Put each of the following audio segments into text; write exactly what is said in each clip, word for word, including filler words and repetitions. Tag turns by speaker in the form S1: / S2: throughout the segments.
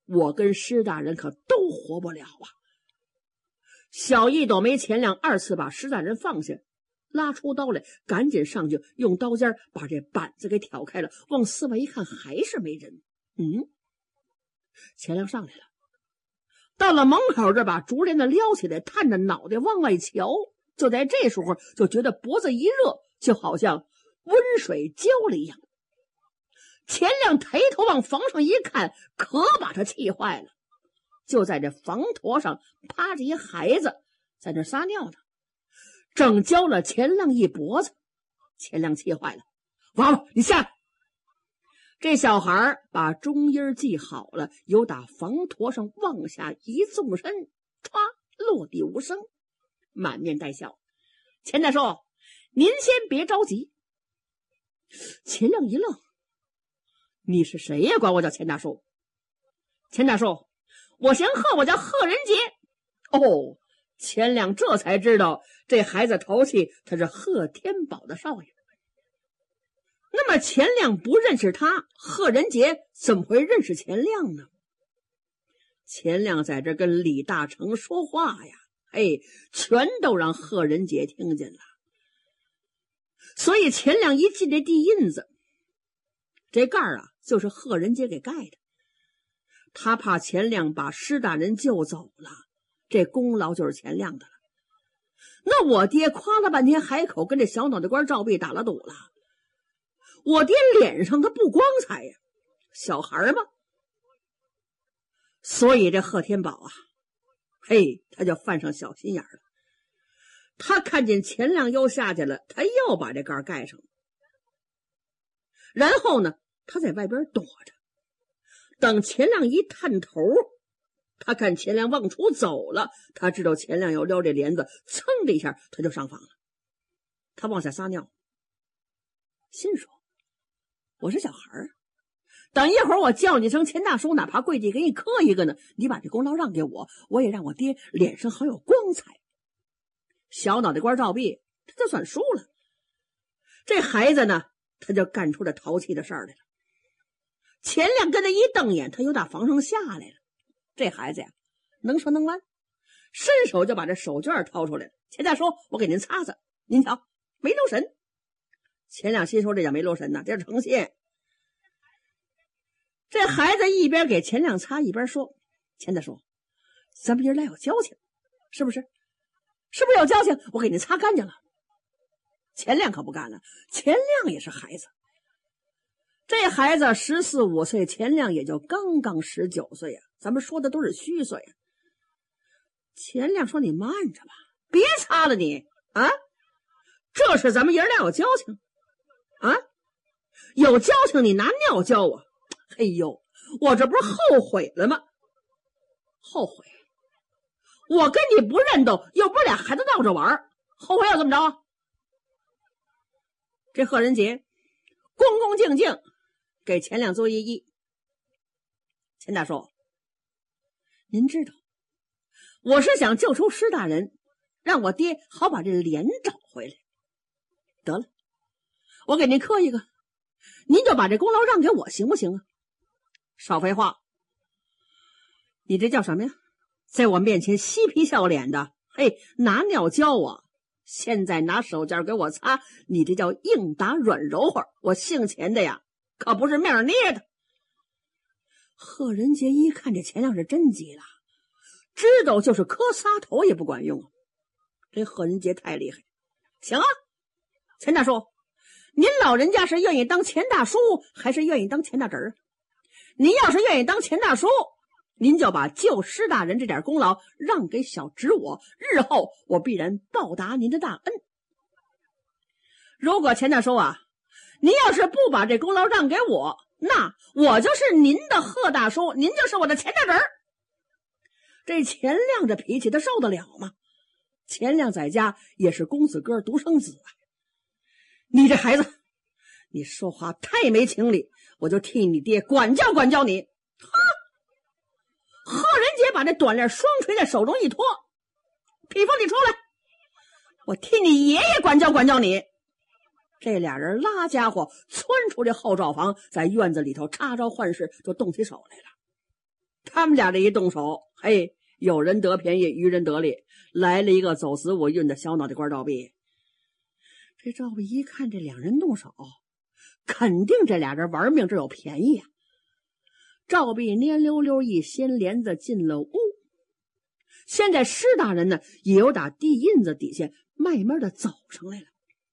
S1: 我跟施大人可都活不了啊。小一斗没钱亮二次把施大人放下，拉出刀来，赶紧上去用刀尖把这板子给挑开了，往四外一看还是没人。嗯，钱亮上来了，到了门口这把竹帘子撩起来，探着脑袋往外瞧，就在这时候就觉得脖子一热，就好像温水浇了一样。钱亮抬头往房上一看，可把他气坏了。就在这房坨上趴着一孩子，在那撒尿呢，正浇了钱亮一脖子。钱亮气坏了，娃娃你下来。这小孩把中音系好了，由打房坨上往下一纵身，歘落地无声，满面带笑。钱大叔，您先别着急。钱亮一愣，你是谁呀？管我叫钱大叔？钱大叔，我姓贺，我叫贺仁杰。哦，钱亮这才知道这孩子头气，他是贺天宝的少爷。那么钱亮不认识他，贺仁杰怎么会认识钱亮呢？钱亮在这跟李大成说话呀，嘿，全都让贺仁杰听见了。所以钱亮一进这地印子，这盖儿啊就是贺仁杰给盖的。他怕钱亮把施大人救走了，这功劳就是钱亮的了。那我爹夸了半天海口，跟这小脑袋瓜赵壁打了赌了。我爹脸上他不光彩呀，小孩嘛。所以这贺天宝啊，嘿，他就犯上小心眼了。他看见钱亮又下去了，他又把这盖盖上了。然后呢，他在外边躲着，等钱亮一探头，他看钱亮往出走了，他知道钱亮要撩这帘子，噌的一下他就上房了。他往下撒尿，心说我是小孩儿，等一会儿我叫你声钱大叔，哪怕跪地给你磕一个呢，你把这功劳让给我，我也让我爹脸上好有光彩。小脑袋瓜照壁，他就算输了。这孩子呢，他就干出这淘气的事儿来了。钱亮跟他一瞪眼，他又打房上下来了。这孩子呀，能说能弯，伸手就把这手绢掏出来了。钱大叔，我给您擦擦，您瞧，没留神。钱亮心说这叫没留神呢，这是诚信。这孩子一边给钱亮擦一边说，钱大叔，咱们爷俩有交情，是不是？是不是有交情？我给您擦干净了。钱亮可不干了，钱亮也是孩子。这孩子十四五岁，钱亮也就刚刚十九岁呀、啊，咱们说的都是虚岁啊。钱亮说：“你慢着吧，别擦了你啊！这是咱们爷俩有交情啊，有交情你拿尿浇我。哎呦，我这不是后悔了吗？后悔？我跟你不认斗，又不是俩孩子闹着玩，后悔要怎么着？”这贺仁杰恭恭敬敬给钱亮做一揖。钱大叔，您知道我是想救出施大人，让我爹好把这脸找回来。得了，我给您磕一个，您就把这功劳让给我行不行啊？少废话，你这叫什么呀？在我面前嬉皮笑脸的，嘿，拿尿浇我，现在拿手绢给我擦，你这叫硬打软柔和。我姓钱的呀，可不是面上捏的。贺仁杰一看这钱亮是真急了，知道就是磕仨头也不管用啊。这贺仁杰太厉害，行啊，钱大叔，您老人家是愿意当钱大叔，还是愿意当钱大侄儿？您要是愿意当钱大叔，您就把救施大人这点功劳让给小侄我，日后我必然报答您的大恩。如果钱大叔啊，您要是不把这功劳让给我，那我就是您的贺大叔，您就是我的钱大侄儿。这钱亮这脾气他受得了吗？钱亮在家也是公子哥独生子啊。你这孩子，你说话太没情理，我就替你爹管教管教你。哈！贺仁杰把这短链双锤在手中一托，匹夫你出来，我替你爷爷管教管教你。这俩人拉家伙窜出这后罩房，在院子里头插招换式，就动起手来了。 他们俩这一动手，嘿，有人得便宜，渔人得利，来了一个走死我运的小脑袋瓜赵壁。这赵壁一看这两人动手，肯定这俩人玩命，这有便宜啊！赵壁蔫溜溜一掀帘子进了屋。现在施大人呢，也有打地印子底下慢慢的走上来了。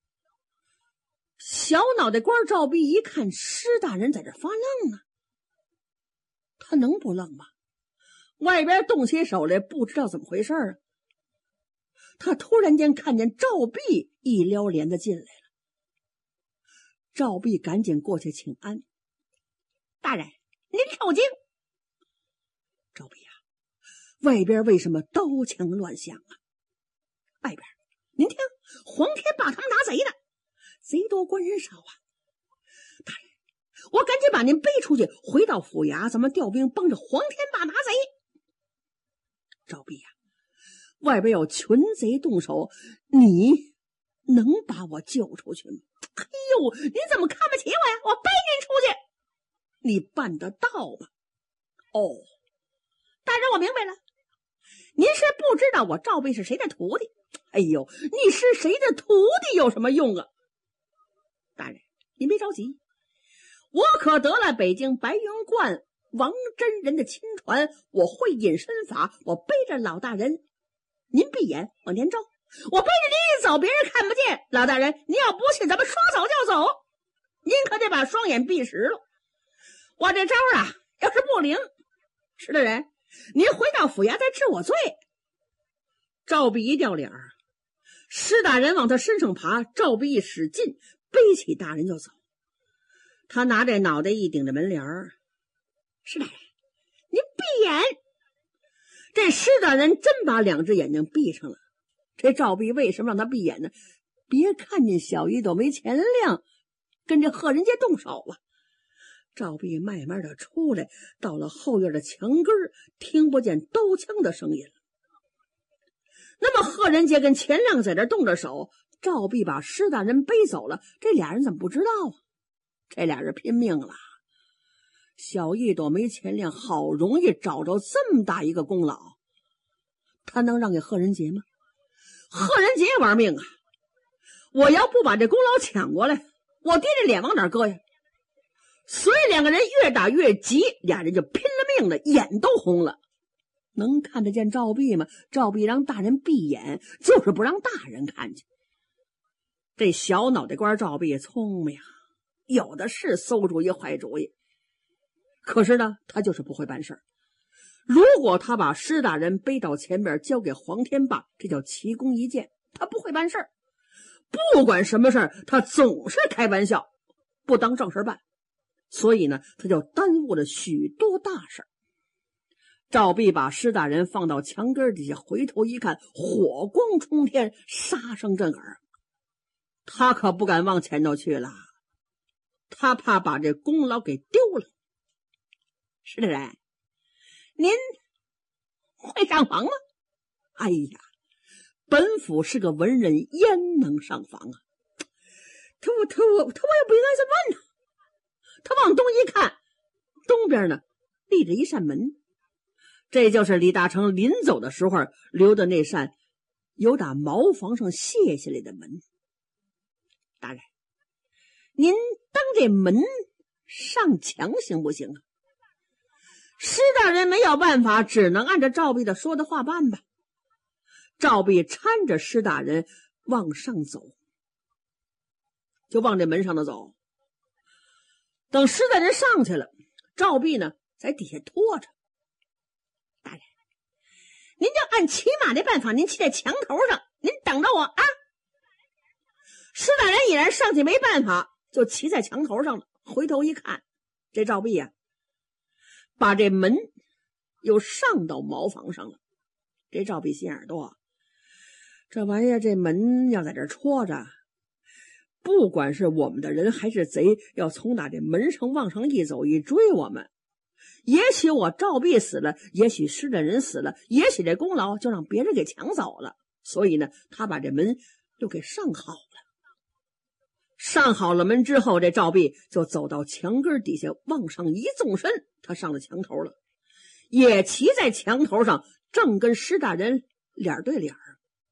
S1: 小脑袋瓜赵壁一看施大人在这发愣啊，他能不愣吗？外边动起手来，不知道怎么回事啊。他突然间看见赵壁一撩帘子进来了。赵壁赶紧过去请安：“大人，您受惊。”赵壁啊，外边为什么刀枪乱响啊？外边您听，黄天霸他们拿贼呢，贼多官人少啊。大人，我赶紧把您背出去，回到府衙，咱们调兵帮着黄天霸拿贼。赵壁呀、啊，外边有群贼动手，你能把我救出去吗？哎呦，您怎么看不起我呀？我背您出去，你办得到吗？哦，大人，我明白了，您是不知道我赵壁是谁的徒弟。哎呦，你是谁的徒弟有什么用啊？大人，您别着急，我可得了北京白云观王真人的亲传，我会隐身法，我背着老大人，您闭眼往前照，我背着您一走，别人看不见。老大人，您要不信，咱们说走就走，您可得把双眼闭实了。我这招啊，要是不灵，是的人，您回到府衙再治我罪。赵壁一掉脸儿，施大人往他身上爬，赵壁一使劲，背起大人就走。他拿着脑袋一顶着门帘儿：“施大人，您闭眼。”这施大人真把两只眼睛闭上了。这赵壁为什么让他闭眼呢？别看见小一朵没钱亮，跟这贺人家动手啊！赵壁慢慢的出来，到了后院的墙根儿，听不见刀枪的声音了。那么贺仁杰跟钱亮在这动着手，赵壁把施大人背走了，这俩人怎么不知道啊？这俩人拼命了。小一朵没钱亮好容易找着这么大一个功劳，他能让给贺仁杰吗？贺仁杰玩命啊！我要不把这功劳抢过来，我爹这脸往哪搁呀？所以两个人越打越急，俩人就拼了命的，眼都红了。能看得见赵壁吗？赵壁让大人闭眼，就是不让大人看见。这小脑袋瓜赵壁聪明，有的是馊主意坏主意，可是呢，他就是不会办事儿。如果他把施大人背到前边交给黄天霸，这叫奇功一件，他不会办事儿。不管什么事儿，他总是开玩笑，不当正事办。所以呢，他就耽误了许多大事。赵壁把施大人放到墙根底下，回头一看，火光冲天，杀声震耳。他可不敢往前头去了，他怕把这功劳给丢了。施大人，您会上房吗？哎呀，本府是个文人，焉能上房啊？他我他我他我也不应该这么问他。他往东一看，东边呢立着一扇门，这就是李大成临走的时候留的那扇由打茅房上卸下来的门。大人，您当这门上墙行不行啊？施大人没有办法，只能按照赵壁的说的话办吧。赵壁搀着施大人往上走，就往这门上头走。等施大人上去了，赵壁呢在底下拖着。大人，您就按骑马的办法，您骑在墙头上，您等着我啊！施大人已然上去没办法，就骑在墙头上了。回头一看，这赵壁呀、啊，把这门又上到茅房上了。这赵壁心眼多，这玩意儿这门要在这戳着，不管是我们的人还是贼，要从打这门上往上一走一追我们，也许我赵壁死了，也许施大人死了，也许这功劳就让别人给抢走了。所以呢，他把这门又给上好了。上好了门之后，这赵壁就走到墙根底下，往上一纵身，他上了墙头了。 也骑在墙头上，正跟施大人脸对脸。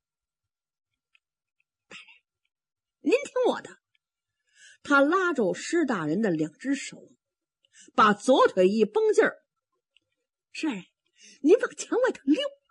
S1: 大人，您听我的。他拉住施大人的两只手，把左腿一绷劲儿。施大人，您往墙外头溜。